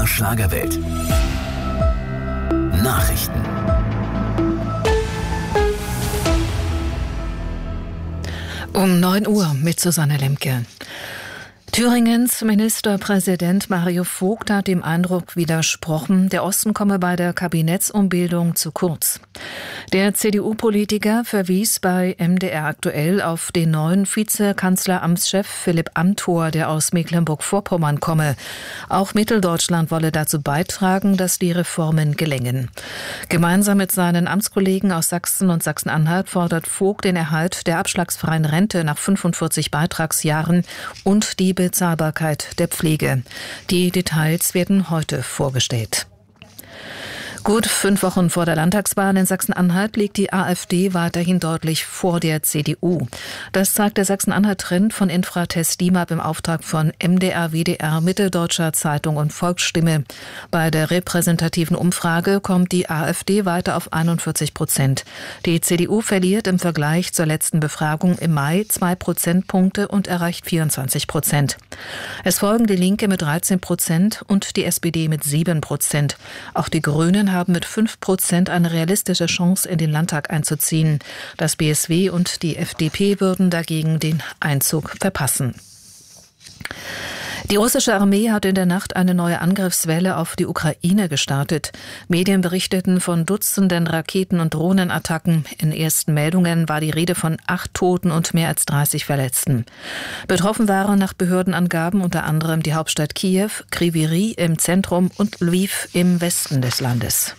Schlagerwelt. Nachrichten. Um 9 Uhr mit Susanne Lemke. Thüringens Ministerpräsident Mario Vogt hat dem Eindruck widersprochen, der Osten komme bei der Kabinettsumbildung zu kurz. Der CDU-Politiker verwies bei MDR aktuell auf den neuen Vizekanzleramtschef Philipp Amthor, der aus Mecklenburg-Vorpommern komme. Auch Mitteldeutschland wolle dazu beitragen, dass die Reformen gelingen. Gemeinsam mit seinen Amtskollegen aus Sachsen und Sachsen-Anhalt fordert Vogt den Erhalt der abschlagsfreien Rente nach 45 Beitragsjahren und die Bezahlbarkeit der Pflege. Die Details werden heute vorgestellt. Gut 5 Wochen vor der Landtagswahl in Sachsen-Anhalt liegt die AfD weiterhin deutlich vor der CDU. Das zeigt der Sachsen-Anhalt-Trend von Infratest DIMAP im Auftrag von MDR, WDR, Mitteldeutscher Zeitung und Volksstimme. Bei der repräsentativen Umfrage kommt die AfD weiter auf 41%. Die CDU verliert im Vergleich zur letzten Befragung im Mai 2 Prozentpunkte und erreicht 24%. Es folgen die Linke mit 13% und die SPD mit 7%. Auch die Grünen haben mit 5% eine realistische Chance, in den Landtag einzuziehen. Das BSW und die FDP würden dagegen den Einzug verpassen. Die russische Armee hat in der Nacht eine neue Angriffswelle auf die Ukraine gestartet. Medien berichteten von Dutzenden Raketen- und Drohnenattacken. In ersten Meldungen war die Rede von 8 Toten und mehr als 30 Verletzten. Betroffen waren nach Behördenangaben unter anderem die Hauptstadt Kiew, Kryvyi Rih im Zentrum und Lviv im Westen des Landes.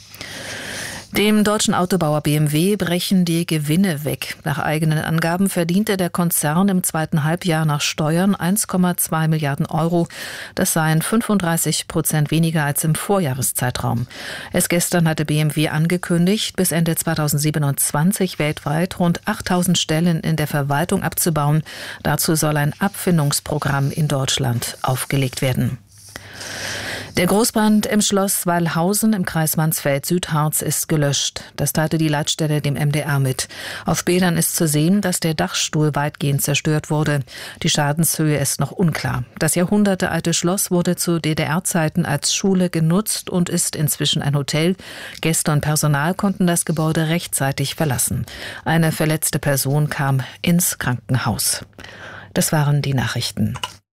Dem deutschen Autobauer BMW brechen die Gewinne weg. Nach eigenen Angaben verdiente der Konzern im zweiten Halbjahr nach Steuern 1,2 Milliarden Euro. Das seien 35% weniger als im Vorjahreszeitraum. Erst gestern hatte BMW angekündigt, bis Ende 2027 weltweit rund 8.000 Stellen in der Verwaltung abzubauen. Dazu soll ein Abfindungsprogramm in Deutschland aufgelegt werden. Der Großbrand im Schloss Wallhausen im Kreis Mansfeld-Südharz ist gelöscht. Das teilte die Leitstelle dem MDR mit. Auf Bildern ist zu sehen, dass der Dachstuhl weitgehend zerstört wurde. Die Schadenshöhe ist noch unklar. Das jahrhundertealte Schloss wurde zu DDR-Zeiten als Schule genutzt und ist inzwischen ein Hotel. Gäste und Personal konnten das Gebäude rechtzeitig verlassen. Eine verletzte Person kam ins Krankenhaus. Das waren die Nachrichten.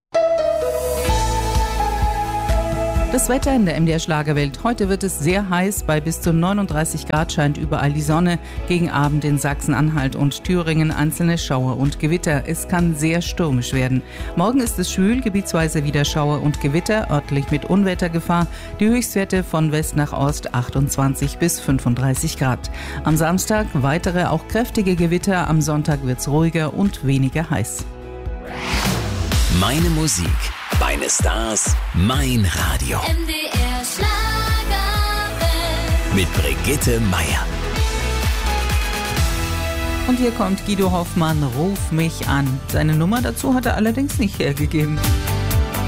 Das Wetter in der MDR Schlagerwelt. Heute wird es sehr heiß. Bei bis zu 39 Grad scheint überall die Sonne. Gegen Abend in Sachsen-Anhalt und Thüringen einzelne Schauer und Gewitter. Es kann sehr stürmisch werden. Morgen ist es schwül, gebietsweise wieder Schauer und Gewitter, örtlich mit Unwettergefahr. Die Höchstwerte von West nach Ost 28 bis 35 Grad. Am Samstag weitere, auch kräftige Gewitter. Am Sonntag wird es ruhiger und weniger heiß. Meine Musik, meine Stars, mein Radio. MDR Schlagerwelt. Mit Brigitte Meier. Und hier kommt Guido Hoffmann, Ruf mich an. Seine Nummer dazu hat er allerdings nicht hergegeben.